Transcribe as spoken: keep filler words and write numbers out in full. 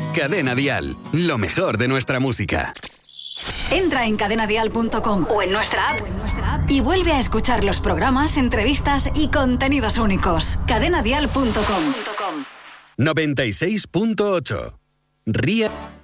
Cadena Dial, lo mejor de nuestra música. Entra en cadena dial punto com o en nuestra app y vuelve a escuchar los programas, entrevistas y contenidos únicos. cadena dial punto com. noventa y seis punto ocho. Ría.